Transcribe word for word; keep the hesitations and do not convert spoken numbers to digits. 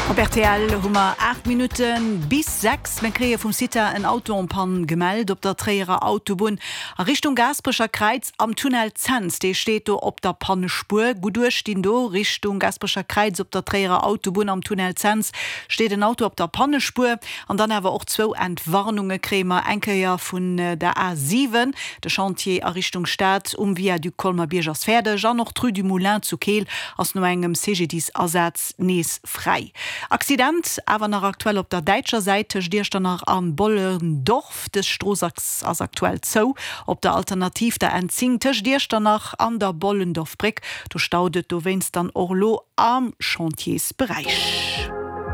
Op R T L hummer acht Minuten bis sechs men kree vum Siter en Autopan gemeld op der Träer Autobun a Richtung Gasbrecher Kreiz am Tunnel Zenz. De steet do op der Pannespur. Gudurch den do Richtung Gasbrecher Kreiz op der Träer Autobun am Tunnel Zenz steet ein Auto op der Pannespur an dann hawer auch zwo Entwarnunge krämer enkeier vun der A sieben de Chantier a Richtung Stadt um via du Kolmer Biergers Pferde Jean noch tru du Moulin zu Kehl ass no engem C G Ds Ersatz nees frei. Accident awer nach aktuell op der deitscher Seite Dircht nach an Bollendorf des Strohsacks as aktuell zo op der Alternativ der entzingtech Dircht danach an der Bollendorfbrick du staudet du wennst dann Orlo am Chantiersbereich.